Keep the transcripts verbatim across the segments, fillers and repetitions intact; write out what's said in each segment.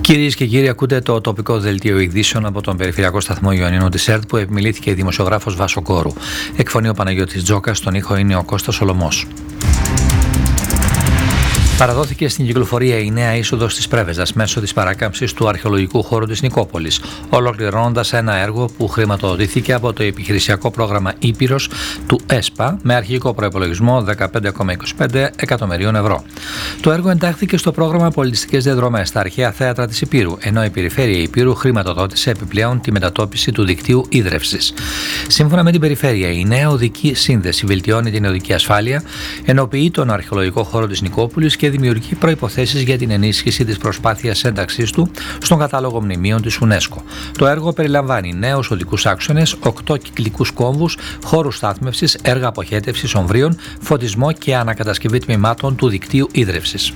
Κυρίες και κύριοι, ακούτε το τοπικό δελτίο ειδήσεων από τον περιφερειακό σταθμό Ιωνίνου της ΕΡΤ που επιμιλήθηκε η δημοσιογράφος Βάσο Κόρου. Εκφωνεί ο Παναγιώτης Τζόκας, στον ήχο είναι ο Κώστας Σολωμός. Παραδόθηκε στην κυκλοφορία η νέα είσοδος της Πρέβεζας μέσω της παράκαμψης του αρχαιολογικού χώρου της Νικόπολης, ολοκληρώνοντας ένα έργο που χρηματοδοτήθηκε από το επιχειρησιακό πρόγραμμα Ήπειρος του ΕΣΠΑ με αρχικό προϋπολογισμό δεκαπέντε κόμμα είκοσι πέντε εκατομμυρίων ευρώ. Το έργο εντάχθηκε στο πρόγραμμα Πολιτιστικές Διαδρομές στα αρχαία θέατρα της Ηπείρου, ενώ η Περιφέρεια Ηπείρου χρηματοδότησε επιπλέον τη μετατόπιση του δικτύου ίδρευσης. Σύμφωνα με την Περιφέρεια, η νέα οδική σύνδεση βελτιώνει την οδική ασφάλεια, ενοποιεί τον αρχαιολογικό χώρο της Νικόπολης και δημιουργεί προϋποθέσεις για την ενίσχυση της προσπάθειας ένταξής του στον κατάλογο μνημείων της UNESCO. Το έργο περιλαμβάνει νέους οδικούς άξονες, οκτώ κυκλικούς κόμβους, χώρους στάθμευσης, έργα αποχέτευσης ομβρίων, φωτισμό και ανακατασκευή τμήματων του δικτύου ίδρευσης.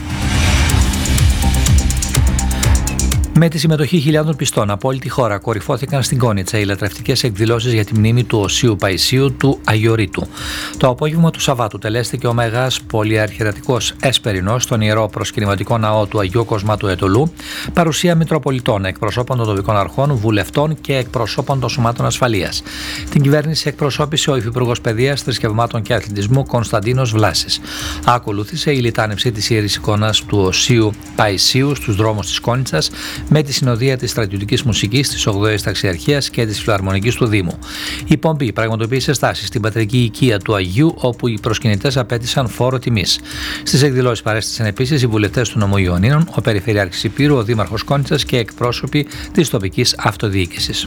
Με τη συμμετοχή χιλιάδων πιστών από όλη τη χώρα, κορυφώθηκαν στην Κόνιτσα οι λατρευτικές εκδηλώσεις για τη μνήμη του Οσίου Παϊσίου του Αγιορείτου. Το απόγευμα του Σαββάτου τελέστηκε ο Μέγας Πολυαρχιερατικός Εσπερινός στον Ιερό Προσκυνηματικό Ναό του Αγίου Κοσμά του Αιτωλού, παρουσία Μητροπολιτών, εκπροσώπων των τοπικών αρχών, βουλευτών και εκπροσώπων των σωμάτων ασφαλείας. Την κυβέρνηση εκπροσώπησε ο Υφυπουργός Παιδείας, Θρησκευμάτων και Αθλητισμού Κωνσταντίνος Βλάσης. Ακολούθησε η λιτάνευση της Ιερής Εικόνας του Οσίου Παϊσίου στους δρόμους της Κόνιτσας, με τη συνοδεία της στρατιωτικής μουσικής, της ογδόης Ταξιαρχίας και της Φιλαρμονικής του Δήμου. Η Πομπή πραγματοποίησε στάσεις στην πατρική οικία του Αγίου, όπου οι προσκυνητές απέτησαν φόρο τιμής. Στις εκδηλώσεις παρέστησαν επίσης οι βουλευτές του νομού Ιωνίνων, ο Περιφερειάρχης Ηπείρου, ο Δήμαρχος Κόνιτσας και εκπρόσωποι της τοπικής αυτοδιοίκησης.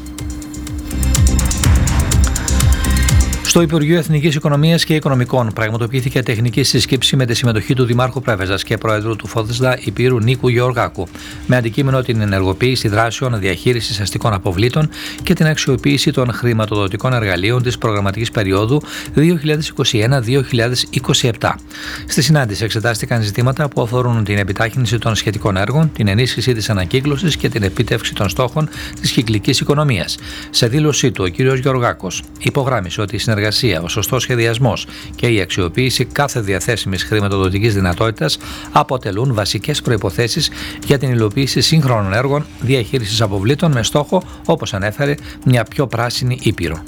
Στο Υπουργείο Εθνικής Οικονομίας και Οικονομικών πραγματοποιήθηκε τεχνική σύσκεψη με τη συμμετοχή του Δημάρχου Πρέβεζας και Προέδρου του ΦΟΔΣΔΑ Ηπείρου Νίκου Γεωργάκου, με αντικείμενο την ενεργοποίηση δράσεων διαχείρισης αστικών αποβλήτων και την αξιοποίηση των χρηματοδοτικών εργαλείων της προγραμματικής περίοδου δύο χιλιάδες είκοσι ένα με δύο χιλιάδες είκοσι επτά. Στη συνάντηση εξετάστηκαν ζητήματα που αφορούν την επιτάχυνση των σχετικών έργων, την ενίσχυση της ανακύκλωσης και την επίτευξη των στόχων της κυκλικής οικονομίας. Σε δήλωσή του, ο κ. Γεωργάκος υπογράμμισε ότι η συνεργασία, ο σωστός σχεδιασμός και η αξιοποίηση κάθε διαθέσιμης χρηματοδοτικής δυνατότητας αποτελούν βασικές προϋποθέσεις για την υλοποίηση σύγχρονων έργων διαχείρισης αποβλήτων με στόχο, όπως ανέφερε, μια πιο πράσινη Ήπειρο.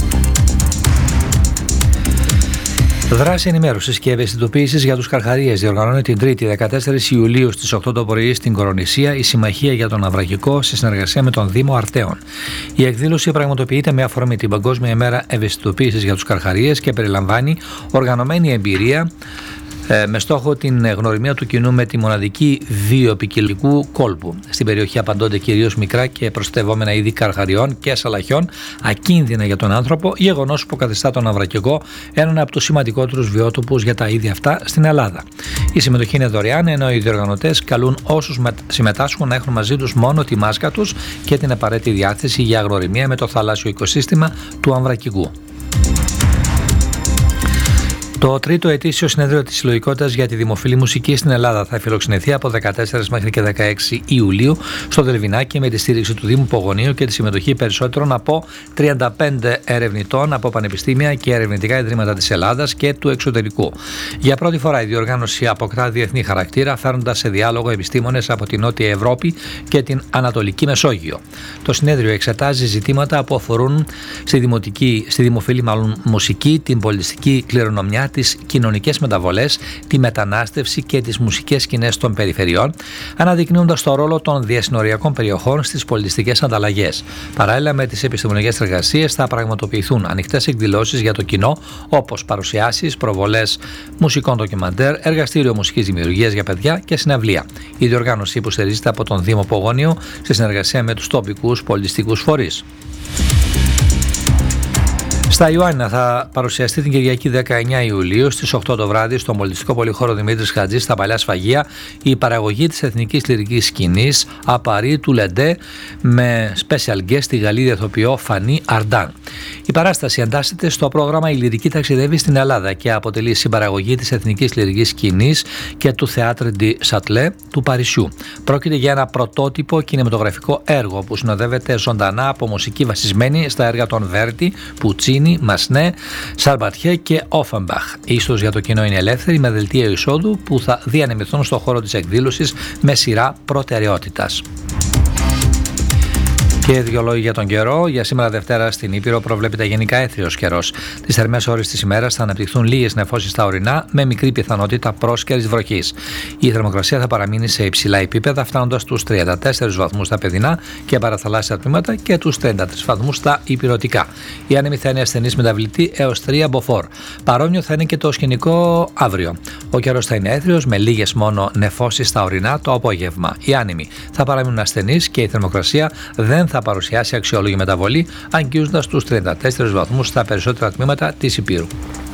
Δράση ενημέρωσης και ευαισθητοποίησης για τους καρχαρίες διοργανώνει την Τρίτη δεκατέσσερις Ιουλίου στις οκτώ το πρωί στην Κορονησία η Συμμαχία για τον Ναυαγικό σε συνεργασία με τον Δήμο Αρτέων. Η εκδήλωση πραγματοποιείται με αφορμή την Παγκόσμια ημέρα ευαισθητοποίησης για τους καρχαρίες και περιλαμβάνει οργανωμένη εμπειρία με στόχο την γνωριμία του κοινού με τη μοναδική βιοποικιλικού κόλπου. Στην περιοχή απαντώνται κυρίως μικρά και προστατευόμενα είδη καρχαριών και σαλαχιών, ακίνδυνα για τον άνθρωπο, γεγονός που καθιστά τον ναυρακικό έναν από τους σημαντικότερους βιότοπους για τα είδη αυτά στην Ελλάδα. Η συμμετοχή είναι δωρεάν, ενώ οι διοργανωτές καλούν όσους συμμετάσχουν να έχουν μαζί τους μόνο τη μάσκα τους και την απαραίτητη διάθεση για γνωριμία με το θαλάσσιο οικοσύστημα του Αμβρακικού. Το τρίτο ετήσιο συνέδριο της Συλλογικότητας για τη Δημοφιλή Μουσική στην Ελλάδα θα φιλοξενηθεί από δεκατέσσερις μέχρι και δεκαέξι Ιουλίου στο Δελβινάκι με τη στήριξη του Δήμου Πογωνίου και τη συμμετοχή περισσότερων από τριάντα πέντε ερευνητών από πανεπιστήμια και ερευνητικά ιδρύματα της Ελλάδας και του εξωτερικού. Για πρώτη φορά η διοργάνωση αποκτά διεθνή χαρακτήρα, φέρνοντας σε διάλογο επιστήμονες από την Νότια Ευρώπη και την Ανατολική Μεσόγειο. Το συνέδριο εξετάζει ζητήματα που αφορούν στη, δημοτική, στη δημοφιλή μάλλον μουσική, την πολιτιστική κληρονομιά, τις κοινωνικές μεταβολές, τη μετανάστευση και τις μουσικές σκηνές των περιφερειών, αναδεικνύοντας το ρόλο των διασυνοριακών περιοχών στις πολιτιστικές ανταλλαγές. Παράλληλα με τις επιστημονικές εργασίες θα πραγματοποιηθούν ανοιχτές εκδηλώσεις για το κοινό, όπως παρουσιάσεις, προβολές μουσικών ντοκιμαντέρ, εργαστήριο μουσικής δημιουργίας για παιδιά και συναυλία. Η διοργάνωση υποστηρίζεται από τον Δήμο Πογόνιο σε συνεργασία με τους τοπικούς πολιτιστικούς φορείς. Στα Ιωάννινα θα παρουσιαστεί την Κυριακή δεκαεννέα Ιουλίου στις οκτώ το βράδυ στον πολιτιστικό πολυχώρο Δημήτρης Χατζής στα Παλιά Σφαγεία η παραγωγή της εθνικής λυρικής σκηνής Απαρί του Λεντέ με special guest τη Γαλλίδα ηθοποιό Φανή Αρντάν. Η παράσταση εντάσσεται στο πρόγραμμα «Η Λυρική ταξιδεύει στην Ελλάδα» και αποτελεί συμπαραγωγή της εθνικής λυρικής σκηνής και του Théâtre du Châtelet του Παρισιού. Πρόκειται για ένα πρωτότυπο κινηματογραφικό έργο που συνοδεύεται ζωντανά από μουσική βασισμένη στα έργα των Βέρτη, Πουτσίνη, Μαρίνη, Μασνέ, Σαρμπατιέ και Όφεμπαχ. Η είσοδος για το κοινό είναι ελεύθερη με δελτία εισόδου που θα διανεμηθούν στο χώρο της εκδήλωσης με σειρά προτεραιότητας. Και δύο λόγοι για τον καιρό. Για σήμερα Δευτέρα στην Ήπειρο προβλέπεται γενικά έθριος καιρός. Τις θερμές ώρες της ημέρας θα αναπτυχθούν λίγες νεφώσεις στα ορεινά με μικρή πιθανότητα πρόσκαιρης βροχής. Η θερμοκρασία θα παραμείνει σε υψηλά επίπεδα, φτάνοντας τους τριάντα τέσσερις βαθμούς στα παιδινά και παραθαλάσσια τμήματα και τους τριάντα τρεις βαθμούς στα ηπειρωτικά. Η άνεμη θα είναι ασθενής μεταβλητή έως τρία μποφόρ. Παρόμοιο θα είναι και το σκηνικό αύριο. Ο καιρός θα είναι έθριος με λίγες μόνο νεφώσεις στα ορεινά το απόγευμα. Οι άνεμοι θα παραμείνουν ασθενείς και η θερμοκρασία δεν θα παρουσιάσει αξιόλογη μεταβολή, αγγίζοντας τους τριάντα τέσσερις βαθμούς στα περισσότερα τμήματα της Υπήρου.